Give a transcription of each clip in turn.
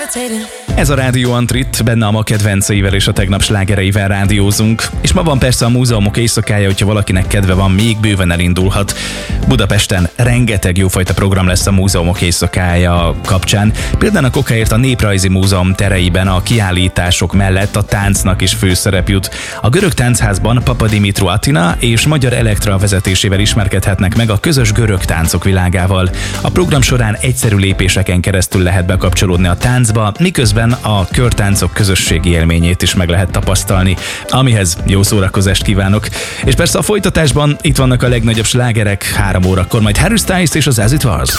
Ez a Rádió Antrit, benne a ma kedvenceivel és a tegnap slágereivel rádiózunk. És ma van persze a múzeumok éjszakája, hogyha valakinek kedve van, még bőven elindulhat. Budapesten rengeteg jófajta program lesz a múzeumok éjszakája kapcsán. Például a Kokáért a Néprajzi Múzeum tereiben a kiállítások mellett a táncnak is főszerep jut. A görög táncházban Papa Dimitru Atina és Magyar Elektra vezetésével ismerkedhetnek meg a közös görög táncok világával. A program során egyszerű lépéseken keresztül lehet bekapcsolódni a táncba, miközben a körtáncok közösségi élményét is meg lehet tapasztalni, amihez jó szórakozást kívánok. És persze a folytatásban itt vannak a legnagyobb slágerek 3 órakor, majd Harry Styles és az As It Was.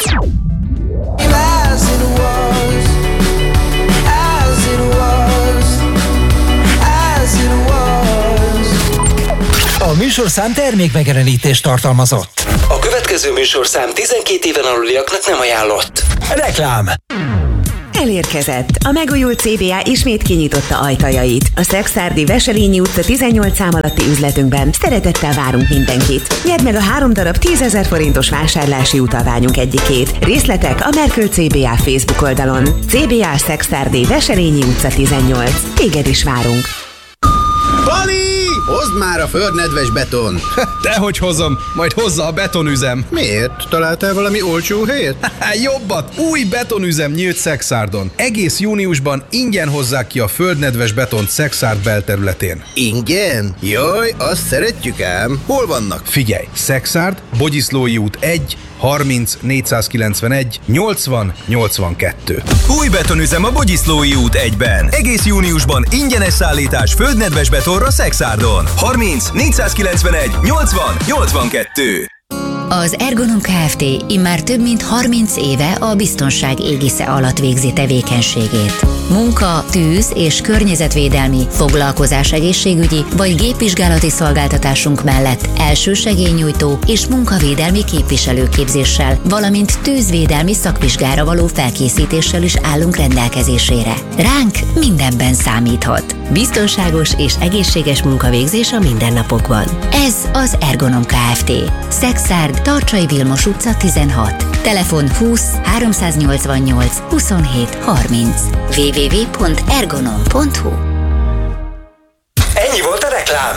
A műsorszám termékmegjelenítést tartalmazott. A következő műsorszám 12 éven aluliaknak nem ajánlott. Reklám. Elérkezett. A megújult CBA ismét kinyitotta ajtajait. A Szekszárdi Veselényi utca 18 szám alatti üzletünkben szeretettel várunk mindenkit. Nyerd meg a 3 darab 10 000 forintos vásárlási utalványunk egyikét. Részletek a Merkül CBA Facebook oldalon. CBA Szekszárdi Veselényi utca 18. Téged is várunk. Pali! Hozd már a földnedves beton! Dehogy hozom, majd hozza a betonüzem. Miért? Találtál valami olcsó helyet? Jobbat! Új betonüzem nyílt Szekszárdon. Egész júniusban ingyen hozzák ki a földnedves betont Szekszárd belterületén. Ingyen? Jaj, azt szeretjük ám. Hol vannak? Figyelj! Szekszárd, Bogyiszlói út 1, 30 491 80 82. Új betonüzem a Bogyiszlói út 1-ben. Egész júniusban ingyenes szállítás földnedves betonra Szekszárdon. 30 491 80 82. Az Ergonom Kft. Immár több mint 30 éve a biztonság égisze alatt végzi tevékenységét. Munka, tűz és környezetvédelmi, foglalkozás egészségügyi vagy gépvizsgálati szolgáltatásunk mellett elsősegélynyújtó és munkavédelmi képviselőképzéssel, valamint tűzvédelmi szakvizsgára való felkészítéssel is állunk rendelkezésére. Ránk mindenben számíthat. Biztonságos és egészséges munkavégzés a mindennapokban. Ez az Ergonom Kft. Szekszárd, Tarcsai Vilmos utca 16. Telefon 20 388 27 30. www.ergonom.hu. Ennyi volt a reklám.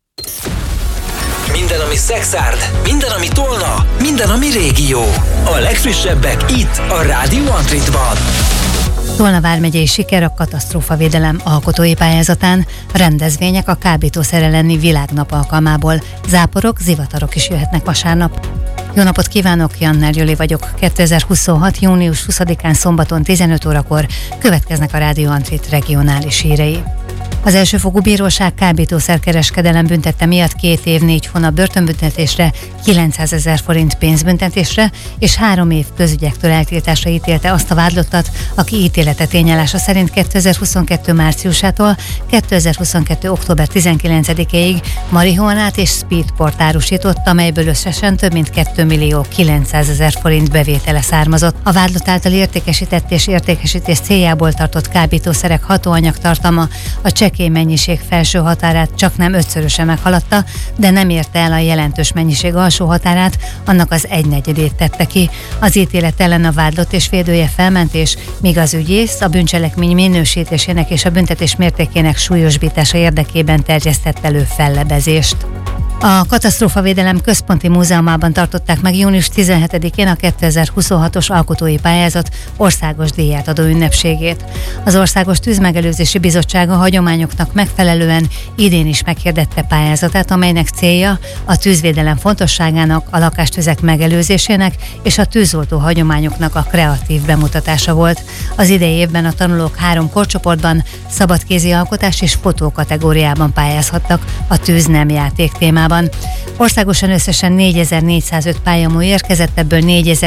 Minden, ami Szekszárd, minden, ami Tolna, minden, ami régió. A legfrissebbek itt, a Rádió Antritban. Tolna vármegyei siker a katasztrófavédelem alkotói pályázatán, rendezvények a kábítószer elleni világnap alkalmából, záporok, zivatarok is jöhetnek vasárnap. Jó napot kívánok, Janner Gyuli vagyok. 2026. június 20-án szombaton 15 órakor következnek a Rádió Antrit regionális hírei. Az elsőfokú bíróság kábítószerkereskedelem büntette miatt 2 év 4 hónap börtönbüntetésre, 900 000 forint pénzbüntetésre és 3 év közügyektől eltiltásra ítélte azt a vádlottat, aki ítélete tényállása szerint 2022. márciusától 2022. október 19-ig marihuanát és speedport árusított, amelyből összesen több mint 2 millió 900 000 forint bevétele származott. A vádlott által értékesített és értékesítés céljából tartott kábítószerek hatóanyagtartalma a csekély mennyiség felső határát csaknem 5-szöröse meghaladta, de nem érte el a jelentős mennyiség alsó határát, annak az 1/4-ét tette ki. Az ítélet ellen a vádlott és védője felmentés, míg az ügyész a bűncselekmény minősítésének és a büntetés mértékének súlyosbítása érdekében terjesztett elő fellebezést. A Katasztrófavédelem Központi Múzeumában tartották meg június 17-én a 2026-os alkotói pályázat országos díját adó ünnepségét. Az Országos Tűzmegelőzési Bizottság a hagyományoknak megfelelően idén is meghirdette pályázatát, amelynek célja a tűzvédelem fontosságának, a lakástüzek megelőzésének és a tűzoltó hagyományoknak a kreatív bemutatása volt. Az idei évben a tanulók 3 korcsoportban, szabadkézi alkotás és fotó kategóriában pályázhattak a tűz nem játék témában. Országosan összesen 4405 pályamú érkezett, ebből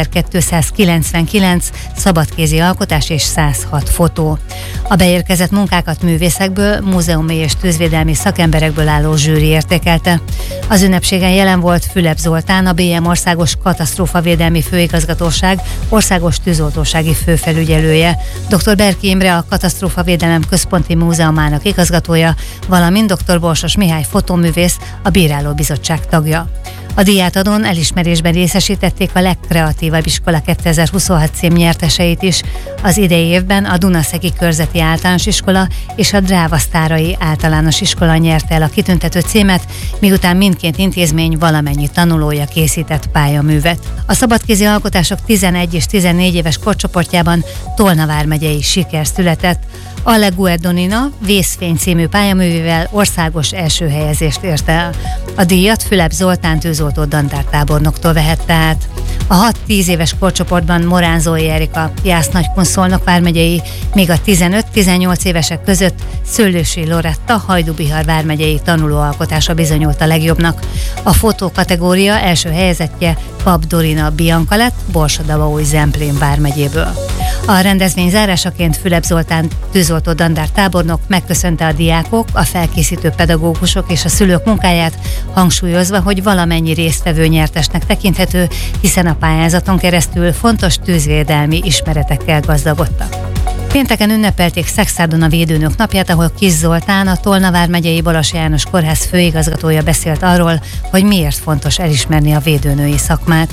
4299 szabadkézi alkotás és 106 fotó. A beérkezett munkákat művészekből, múzeumi és tűzvédelmi szakemberekből álló zsűri értékelte. Az ünnepségen jelen volt Fülep Zoltán, a BM Országos Katasztrófavédelmi Főigazgatóság országos tűzoltósági főfelügyelője, dr. Berki Imre, a Katasztrófavédelem Központi Múzeumának igazgatója, valamint dr. Borsos Mihály fotóművész, a Bírálóbizottság tagja. A díjátadón elismerésben részesítették a legkreatívabb iskola 2026 cím nyerteseit is. Az idei évben a Dunaszegi Körzeti Általános Iskola és a Drávasztárai Általános Iskola nyerte el a kitüntető címet, miután mindkét intézmény valamennyi tanulója készített pályaművet. A szabadkézi alkotások 11 és 14 éves korcsoportjában Tolna vármegyei siker született. Alle Guerdonina Vészfény című pályaművével országos első helyezést ért el. A díjat Fülep Zoltán tűzoltó dandártábornoktól vehette át. A 6-10 éves korcsoportban Morán Zói Erika Jász-Nagykun-Szolnok vármegyei, míg a 15-18 évesek között Szőlősi Loretta Hajdú-Bihar vármegyei tanulóalkotása bizonyult a legjobbnak. A fotó kategória első helyezettje Pap Dorina Bianca lett Borsod-Abaúj-Zemplén vármegyéből. A rendezvény zárásaként Fülep Zoltán tűzoltó dandártábornok megköszönte a diákok, a felkészítő pedagógusok és a szülők munkáját, hangsúlyozva, hogy valamennyi résztvevő nyertesnek tekinthető, hiszen a pályázaton keresztül fontos tűzvédelmi ismeretekkel gazdagodtak. Pénteken ünnepelték Szekszárdon a Védőnök napját, ahol Kis Zoltán, a Tolna vármegyei Balas János Kórház főigazgatója beszélt arról, hogy miért fontos elismerni a védőnői szakmát.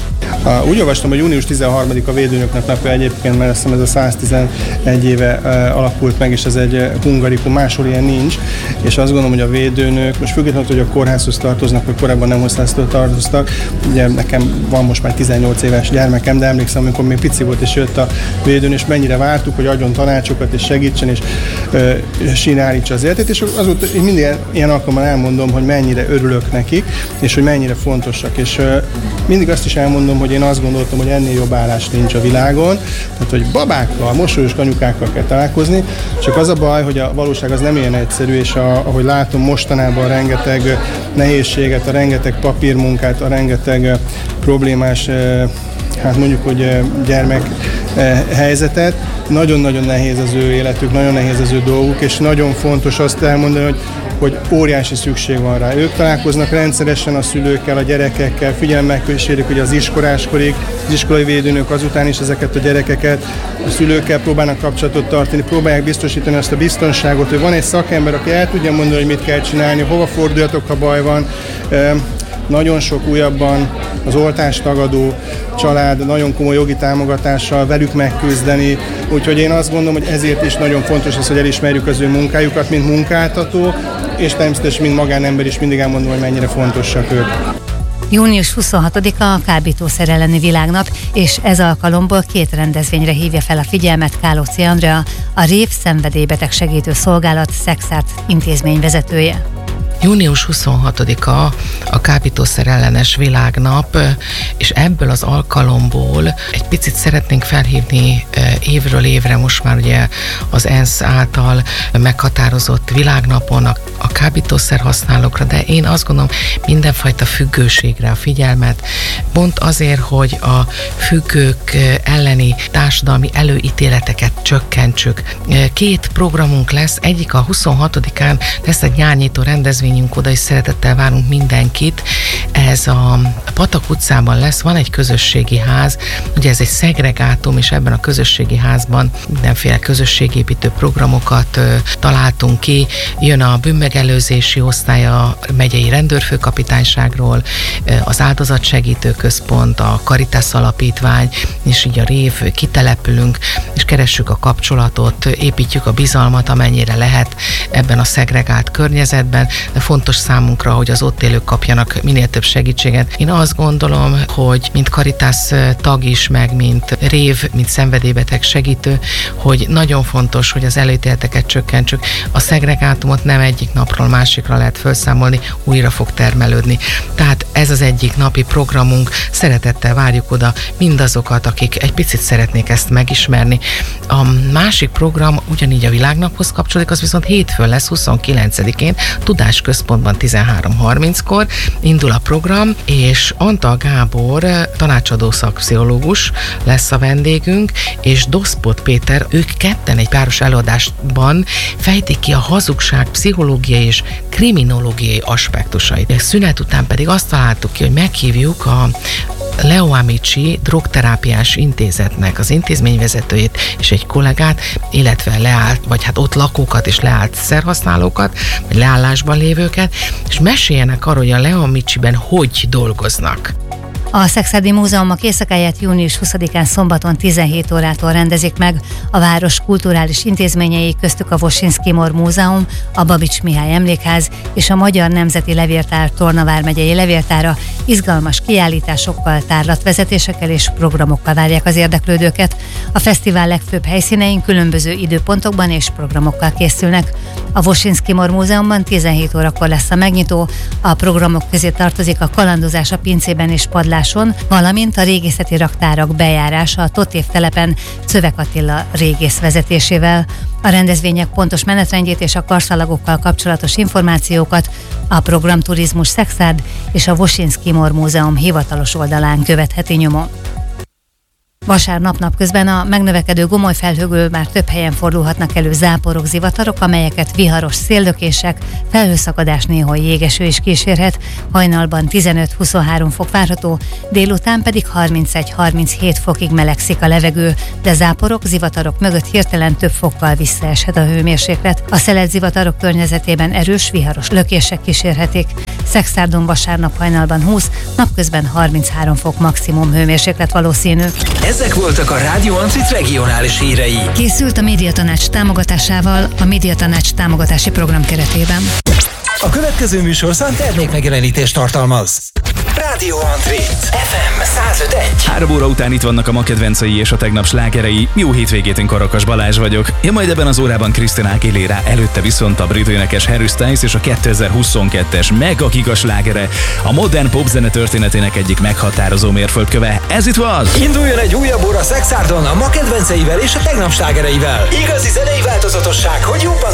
Úgy olvastam, hogy június 13-a Védőnöknek napja egyébként, mert azt hiszem ez a 111 éve alakult meg, és ez egy hungarikum, máshol ilyen nincs, és azt gondolom, hogy a védőnök, most függetlenül, hogy a kórházhoz tartoznak, vagy korábban nem hozzásztól tartoztak, ugye nekem van most már 18 éves gyermekem, de emlékszem, amikor még pici volt, és jött a védőnő, és mennyire vártuk, hogy adjon tanácsokat, és segítsen, és sínálítsa az életét, és azóta én mindig ilyen alkalommal elmondom, hogy mennyire örülök nekik, és hogy mennyire fontosak, és mindig azt is elmondom, hogy én azt gondoltam, hogy ennél jobb állás nincs a világon, tehát hogy babákkal, mosolyos anyukákkal kell találkozni, csak az a baj, hogy a valóság az nem ilyen egyszerű, és ahogy látom mostanában a rengeteg nehézséget, a rengeteg papírmunkát, a rengeteg problémás, hát mondjuk, hogy gyermek helyzetet, nagyon-nagyon nehéz az ő életük, nagyon nehéz az ő dolguk, és nagyon fontos azt elmondani, hogy óriási szükség van rá. Ők találkoznak rendszeresen a szülőkkel, a gyerekekkel, figyelemmel kísérik ugye az iskoláskorig, az iskolai védőnök azután is ezeket a gyerekeket, a szülőkkel próbálnak kapcsolatot tartani, próbálják biztosítani azt a biztonságot, hogy van egy szakember, aki el tudja mondani, hogy mit kell csinálni, hova forduljatok, ha baj van. Nagyon sok újabban az oltástagadó család, nagyon komoly jogi támogatással velük megküzdeni, úgyhogy én azt gondolom, hogy ezért is nagyon fontos az, hogy elismerjük az ő munkájukat, mint munkáltató, és természetesen mint magánember is mindig elmondom, hogy mennyire fontosak ők. Június 26-a a kábítószer elleni világnap, és ez alkalomból 2 rendezvényre hívja fel a figyelmet Kálóci Andrea, a RÉV szenvedélybeteg segítő szolgálat Szexárd intézményvezetője. Június 26-a a kábítószer ellenes világnap, és ebből az alkalomból egy picit szeretnénk felhívni évről évre most már ugye az ENSZ által meghatározott világnapon a kábítószer használókra, de én azt gondolom mindenfajta függőségre a figyelmet, pont azért, hogy a függők elleni társadalmi előítéleteket csökkentsük. 2 programunk lesz, egyik a 26-án lesz egy nyárnyitó rendezvényünk, oda is szeretettel várunk mindenkit. Ez a Patak utcában lesz, van egy közösségi ház, ugye ez egy szegregátum, és ebben a közösségi házban mindenféle közösségépítő programokat találtunk ki. Jön a bűnmegelőzési osztály a megyei rendőrfőkapitányságról, az áldozatsegítő központ, a Caritas alapítvány, és így a RÉV kitelepülünk, és keressük a kapcsolatot, építjük a bizalmat, amennyire lehet ebben a szegregált környezetben, de fontos számunkra, hogy az ott élők kapjanak minél több segítséget. Én azt gondolom, hogy mint Caritas tag is, meg mint RÉV, mint szenvedélybeteg segítő, hogy nagyon fontos, hogy az előítéleteket csökkentsük. A szegregátumot nem egyik napról másikra lehet felszámolni, újra fog termelődni. Tehát ez az egyik napi programunk, szeretettel várjuk oda mindazokat, akik egy picit szeretnék ezt megismerni. A másik program ugyanígy a világnaphoz kapcsolódik, az viszont hétfőn lesz, 29-én, Tudásközpontban 13:30-kor indul a program, és Antal Gábor tanácsadó szakpszichológus lesz a vendégünk, és Doszpot Péter, ők ketten egy páros előadásban fejtik ki a hazugság pszichológiai és kriminológiai aspektusait. Szünet után pedig azt találtuk ki, hogy meghívjuk a Leo Amici drogterápiás intézetnek az intézményvezetőjét és egy kollégát, illetve leállt, vagy hát ott lakókat és leállt szerhasználókat, vagy leállásban lévőket, és meséljenek arról, hogy a Leo Amiciben hogy dolgoznak. A Szekszárdi Múzeumok éjszakáját június 20-án szombaton 17 órától rendezik meg. A város kulturális intézményei, köztük a Woszyński-Mor Múzeum, a Babics Mihály Emlékház és a Magyar Nemzeti Levéltár Torna vármegyei levéltára izgalmas kiállításokkal, tárlatvezetésekkel és programokkal várják az érdeklődőket. A fesztivál legfőbb helyszínein különböző időpontokban és programokkal készülnek. A Woszyński-Mor Múzeumban 17 órakor lesz a megnyitó, a programok közé tartozik a kalandozás a pincében és padláson, valamint a régészeti raktárak bejárása a Totév telepen Czövek Attila régész vezetésével. A rendezvények pontos menetrendjét és a karszalagokkal kapcsolatos információkat a Programturizmus Szekszárd és a Woszyński-Mor Múzeum hivatalos oldalán követheti nyomon. Vasárnap napközben a megnövekedő gomoly felhőből már több helyen fordulhatnak elő záporok, zivatarok, amelyeket viharos széllökések, felhőszakadás, néhol jégeső is kísérhet. Hajnalban 15-23 fok várható, délután pedig 31-37 fokig melegszik a levegő, de záporok, zivatarok mögött hirtelen több fokkal visszaeshet a hőmérséklet. A szelet-zivatarok környezetében erős, viharos lökések kísérhetik. Szekszárdon vasárnap hajnalban 20, napközben 33 fok maximum hőmérséklet valószínű. Ezek voltak a Rádió Antrit regionális hírei. Készült a Médiatanács támogatásával a Médiatanács támogatási program keretében. A következő műsorszám termékmegjelenítést tartalmaz. Rádió Antrit FM 105.1. 3 óra után itt vannak a ma kedvencei és a tegnap slágerei. Jó hétvégét, én Karakas Balázs vagyok. Én majd ebben az órában Christina Aguilera, előtte viszont a brit énekes Harry Styles és a 2022-es mega giga slágere, a modern popzene történetének egyik meghatározó mérföldköve. Ez itt van! Induljon egy újabb óra Szekszárdon a ma kedvenceivel és a tegnap slágereivel. Igazi zenei változatosság, hogy jobban